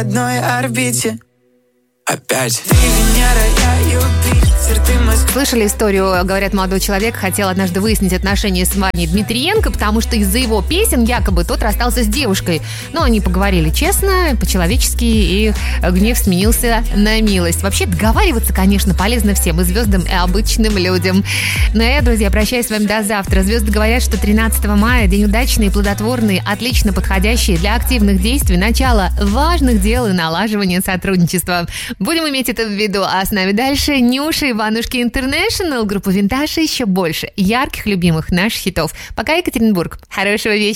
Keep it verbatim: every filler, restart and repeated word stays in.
одной орбите. Опять ты Венера, я Юпитер, ты Москва. Слышали историю, говорят, молодой человек хотел однажды выяснить отношения с Ваней Дмитриенко, потому что из-за его песен якобы тот расстался с девушкой. Но они поговорили честно, по-человечески, и гнев сменился на милость. Вообще, договариваться, конечно, полезно всем, и звездам, и обычным людям. Ну и, друзья, прощаюсь с вами до завтра. Звезды говорят, что тринадцатого мая день удачный, плодотворный, отлично подходящий для активных действий, начало важных дел и налаживания сотрудничества. Будем иметь это в виду. А с нами дальше Нюша, Иванушки Интернешнл, группа Винтаж и еще больше ярких, любимых наших хитов. Пока, Екатеринбург. Хорошего вечера.